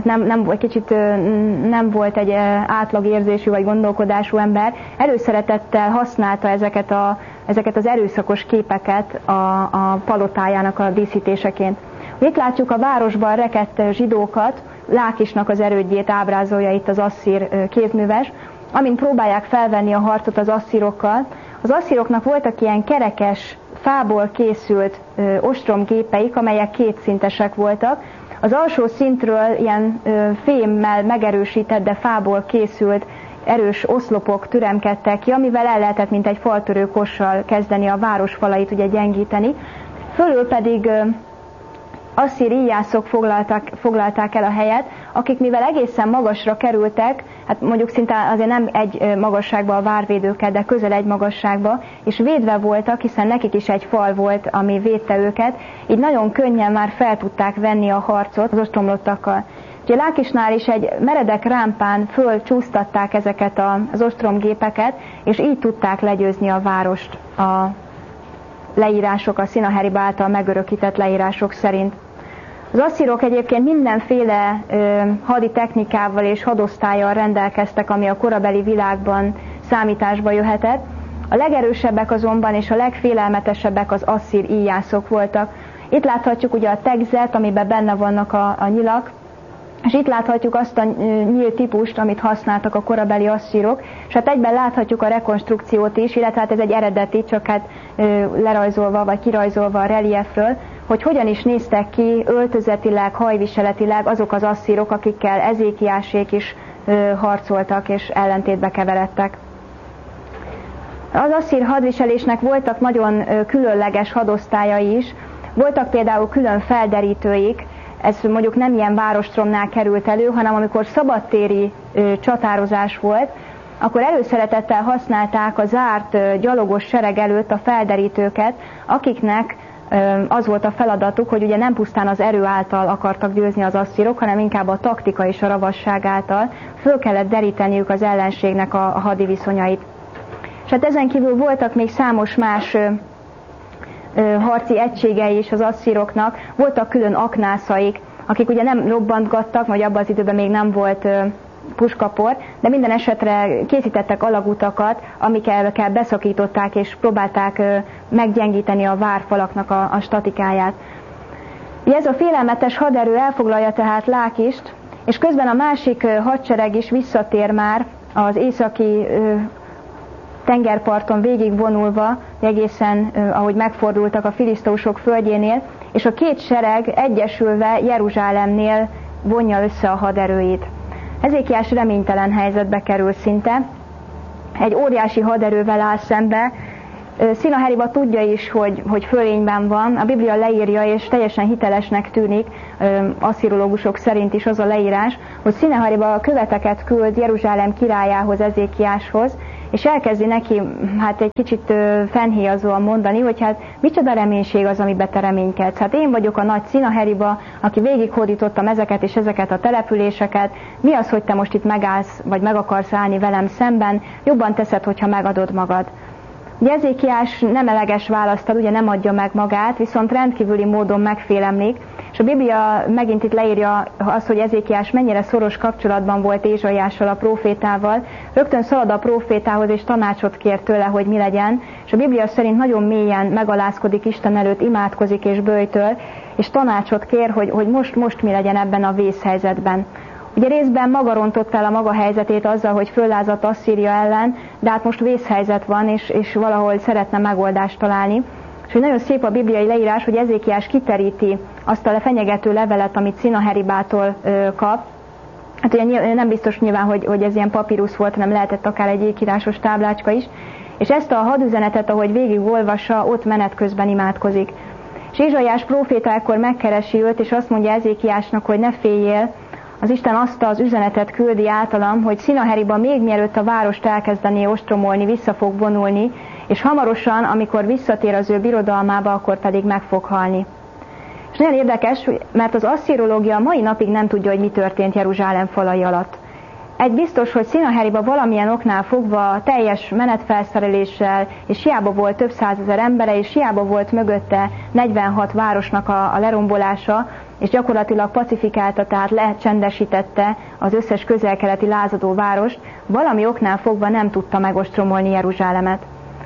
nem volt egy átlagérzésű vagy gondolkodású ember. Előszeretettel használta ezeket az erőszakos képeket a palotájának a díszítéseként. Itt látjuk a városban rekedt zsidókat, Lákisnak az erődjét ábrázolja itt az asszír kézműves, amint próbálják felvenni a harcot az asszírokkal. Az asszíroknak voltak ilyen kerekes, fából készült ostromgépeik, amelyek kétszintesek voltak. Az alsó szintről ilyen fémmel megerősített, de fából készült erős oszlopok türemkedtek ki, amivel el lehetett mint egy faltörő kossal kezdeni a város falait ugye gyengíteni. Fölül pedig asszír íjászok foglalták el a helyet, akik mivel egészen magasra kerültek, hát mondjuk szinte azért nem egy magasságba a várvédőket, de közel egy magasságba, és védve voltak, hiszen nekik is egy fal volt, ami védte őket, így nagyon könnyen már fel tudták venni a harcot az ostromlottakkal. Ugye Lákisnál is egy meredek rámpán fölcsúsztatták ezeket az ostromgépeket, és így tudták legyőzni a várost a leírások, a Szinaherib által megörökített leírások szerint. Az asszírok egyébként mindenféle haditechnikával és hadosztállyal rendelkeztek, ami a korabeli világban számításba jöhetett. A legerősebbek azonban és a legfélelmetesebbek az asszír íjászok voltak. Itt láthatjuk ugye a tegzet, amiben benne vannak a nyilak, És itt láthatjuk azt a nyílt típust, amit használtak a korabeli asszírok, és hát egyben láthatjuk a rekonstrukciót is, illetve hát ez egy eredeti, csak hát lerajzolva vagy kirajzolva a reliefről, hogy hogyan is néztek ki öltözetileg, hajviseletileg azok az asszírok, akikkel Ezékiásék is harcoltak és ellentétbe keveredtek. Az asszír hadviselésnek voltak nagyon különleges hadosztályai is, voltak például külön felderítőik, ez mondjuk nem ilyen várostromnál került elő, hanem amikor szabadtéri csatározás volt, akkor előszeretettel használták a zárt gyalogos sereg előtt a felderítőket, akiknek az volt a feladatuk, hogy ugye nem pusztán az erő által akartak győzni az asszírok, hanem inkább a taktika és a ravasság által föl kellett deríteniük az ellenségnek a hadi viszonyait. És hát ezen kívül voltak még számos más harci egységei is az asszíroknak, voltak külön aknászaik, akik ugye nem robbantgattak, vagy abban az időben még nem volt puskapor, de minden esetre készítettek alagutakat, amikkel beszakították és próbálták meggyengíteni a várfalaknak a statikáját. Ez a félelmetes haderő elfoglalja tehát Lákist, és közben a másik hadsereg is visszatér már az északi tengerparton végigvonulva, egészen ahogy megfordultak a filiszteusok földjénél, és a két sereg egyesülve Jeruzsálemnél vonja össze a haderőit. Ezékiás reménytelen helyzetbe kerül szinte, egy óriási haderővel áll szembe. Szinaheriba tudja is, hogy fölényben van, a Biblia leírja, és teljesen hitelesnek tűnik, asszirológusok szerint is az a leírás, hogy Szinaheriba követeket küld Jeruzsálem királyához, Ezékiáshoz, és elkezdi neki hát egy kicsit fennhéjazóan mondani, hogy hát micsoda reménység az, amiben te reménykedsz. Hát én vagyok a nagy Szinaheriba, aki végighódítottam ezeket és ezeket a településeket, mi az, hogy te most itt megállsz, vagy meg akarsz állni velem szemben, jobban teszed, hogyha megadod magad. Ugye Ezékiás nem eleges választ ad, ugye nem adja meg magát, viszont rendkívüli módon megfélemlik, és a Biblia megint itt leírja azt, hogy Ezékiás mennyire szoros kapcsolatban volt Ézsaiással, a prófétával. Rögtön szalad a prófétához, és tanácsot kér tőle, hogy mi legyen, és a Biblia szerint nagyon mélyen megalázkodik Isten előtt, imádkozik és böjtöl, és tanácsot kér, hogy most mi legyen ebben a vészhelyzetben. Ugye részben maga rontott el a maga helyzetét azzal, hogy föllázadt Asszíria ellen, de hát most vészhelyzet van, és valahol szeretne megoldást találni. És hogy nagyon szép a bibliai leírás, hogy Ezékiás kiteríti azt a fenyegető levelet, amit Szinaheribától kap. Hát ugye nem biztos nyilván, hogy ez ilyen papírusz volt, hanem lehetett akár egy ékírásos táblácska is. És ezt a hadüzenetet, ahogy végigolvassa, ott menet közben imádkozik. És Ézsaiás próféta ekkor megkeresi őt, és azt mondja Ezékiásnak, hogy ne féljél, az Isten azt az üzenetet küldi általam, hogy Szinaheriba még mielőtt a várost elkezdené ostromolni, vissza fog vonulni, és hamarosan, amikor visszatér az ő birodalmába, akkor pedig meg fog halni. És nagyon érdekes, mert az asszirológia mai napig nem tudja, hogy mi történt Jeruzsálem falai alatt. Egy biztos, hogy Szinaheriba valamilyen oknál fogva teljes menetfelszereléssel, és hiába volt több százezer embere, és hiába volt mögötte 46 városnak a lerombolása, és gyakorlatilag pacifikálta, tehát lecsendesítette az összes közel-keleti lázadó várost, valami oknál fogva nem tudta megostromolni Jeruzsálemet.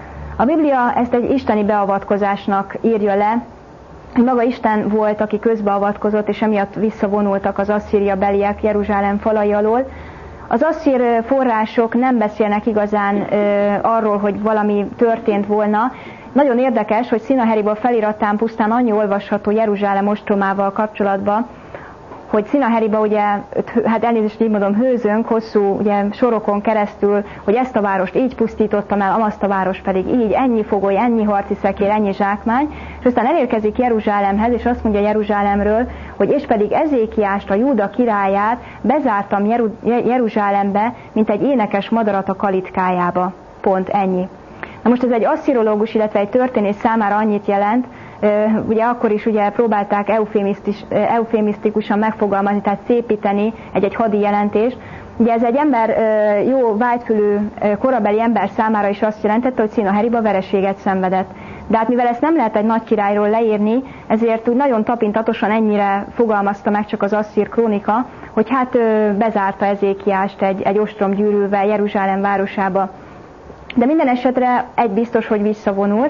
A Biblia ezt egy isteni beavatkozásnak írja le, hogy maga Isten volt, aki közbeavatkozott, és emiatt visszavonultak az asszíria beliek Jeruzsálem falai alól. Az asszír források nem beszélnek igazán arról, hogy valami történt volna. Nagyon érdekes, hogy Szinaheriba feliratán pusztán annyi olvasható Jeruzsálem ostromával kapcsolatban, hogy Szinaheriba ugye, hát elnézést így mondom, hőzönk hosszú ugye, sorokon keresztül, hogy ezt a várost így pusztítottam el, azt a város pedig így, ennyi fogoly, ennyi harci szekér, ennyi zsákmány, és aztán elérkezik Jeruzsálemhez, és azt mondja Jeruzsálemről, hogy és pedig Ezékiást, a Júda királyát bezártam Jeruzsálembe, mint egy énekes madarat a kalitkájába. Pont ennyi. Na most ez egy asszirológus, illetve egy történész számára annyit jelent, ugye akkor is ugye próbálták eufémisztikusan megfogalmazni, tehát szépíteni egy hadi jelentést. Ugye ez egy ember, jó vágyfülű korabeli ember számára is azt jelentette, hogy Szinaheriba vereséget szenvedett. De hát mivel ezt nem lehet egy nagy királyról leírni, ezért úgy nagyon tapintatosan ennyire fogalmazta meg csak az asszír krónika, hogy hát bezárta Ezékiást egy ostromgyűrűvel Jeruzsálem városába. De minden esetre egy biztos, hogy visszavonult.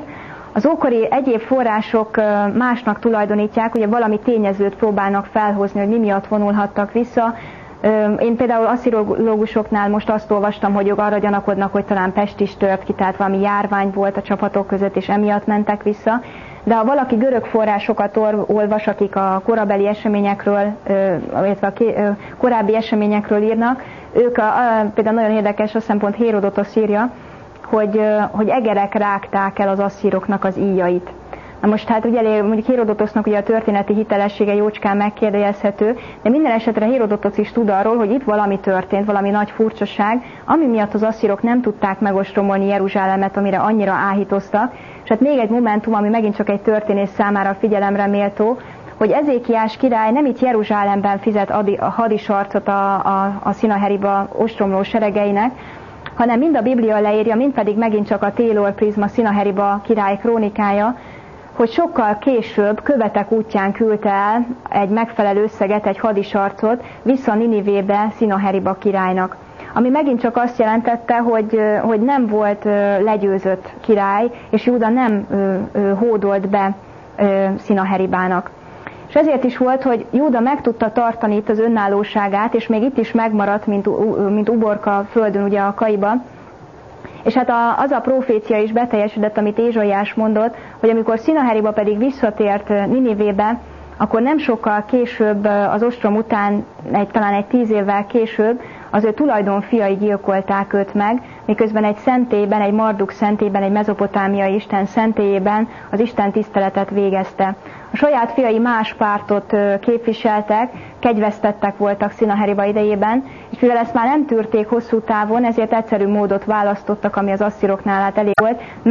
Az ókori egyéb források másnak tulajdonítják, ugye valami tényezőt próbálnak felhozni, hogy mi miatt vonulhattak vissza. Én például asszirológusoknál most azt olvastam, hogy ők arra gyanakodnak, hogy talán Pest is tört ki, tehát valami járvány volt a csapatok között, és emiatt mentek vissza. De ha valaki görög forrásokat olvas, akik a korabeli eseményekről, illetve a korábbi eseményekről írnak, ők például nagyon érdekes, azt hiszem pont Hérodotosz írja, hogy egerek rágták el az asszíroknak az íjait. Na most hát ugye mondjuk Hérodotosznak ugye a történeti hitelessége jócskán megkérdőjelezhető, de minden esetre Hérodotosz is tud arról, hogy itt valami történt, valami nagy furcsaság, ami miatt az asszírok nem tudták megostromolni Jeruzsálemet, amire annyira áhítoztak. És hát még egy momentum, ami megint csak egy történész számára figyelemre méltó, hogy Ezékiás király nem itt Jeruzsálemben fizet a hadisarcot a Szinaheriba ostromló seregeinek, hanem mind a Biblia leírja, mind pedig megint csak a Taylor Prisma Szinaheriba király krónikája, hogy sokkal később követek útján küldte el egy megfelelő összeget, egy hadisarcot vissza Ninivébe Szinaheriba királynak. Ami megint csak azt jelentette, hogy nem volt legyőzött király, és Júda nem hódolt be Szinaheribának. És ezért is volt, hogy Júda meg tudta tartani itt az önállóságát, és még itt is megmaradt, mint uborka földön, ugye a Kaiba. És hát az a profécia is beteljesedett, amit Ézsaiás mondott, hogy amikor Szinaheriba pedig visszatért Ninivébe, akkor nem sokkal később, az ostrom után, talán egy 10 évvel később, az ő tulajdonfiai gyilkolták őt meg, miközben egy szentélyben, egy Marduk szentélyben, egy mezopotámiai isten szentélyében az Isten tiszteletet végezte. A saját fiai más pártot képviseltek, kegyvesztettek voltak Szinaheriba idejében, és mivel ezt már nem tűrték hosszú távon, ezért egyszerű módot választottak, ami az asszíroknál elég volt,